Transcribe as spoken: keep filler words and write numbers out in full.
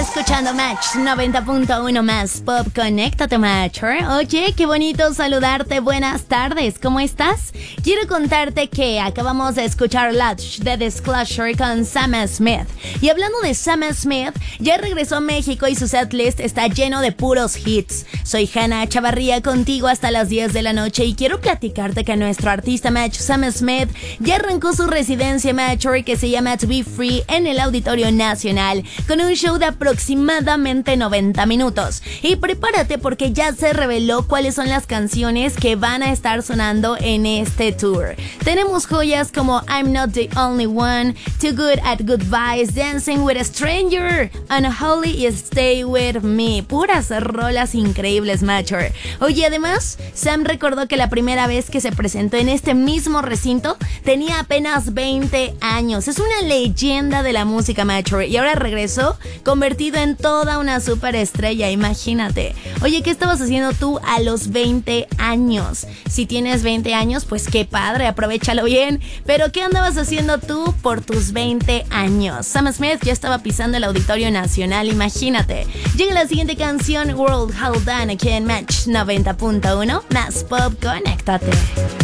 escuchando Match noventa punto uno más Pop. Conéctate, Matcher. Oye, qué bonito saludarte. Buenas tardes, ¿cómo estás? Quiero contarte que acabamos de escuchar Latch de Disclosure con Sam Smith. Y hablando de Sam Smith, ya regresó a México y su setlist está lleno de puros hits. Soy Hannah Chavarría contigo hasta las diez de la noche y quiero platicarte que nuestro artista Match, Sam Smith, ya arrancó su residencia Matcher que se llama To Be Free en el Auditorio Nacional con un show de aproximadamente noventa minutos. Y prepárate porque ya se reveló cuáles son las canciones que van a estar sonando en este tour. Tenemos joyas como I'm Not the Only One, Too Good at Goodbyes, Dancing with a Stranger, Unholy y Stay With Me. Puras rolas increíbles, Matcher. Oye, además, Sam recordó que la primera vez que se presentó en este mismo recinto tenía apenas veinte años. Es una leyenda de la música, Matcher, y ahora regresó convertido en toda una superestrella, imagínate. Oye, ¿qué estabas haciendo tú a los veinte años? Si tienes veinte años, pues qué padre, aprovéchalo bien. Pero ¿qué andabas haciendo tú por tus veinte años? Sam Smith ya estaba pisando el Auditorio Nacional, imagínate. Llega la siguiente canción, World Hold On, aquí en Match noventa punto uno, más Pop, conéctate.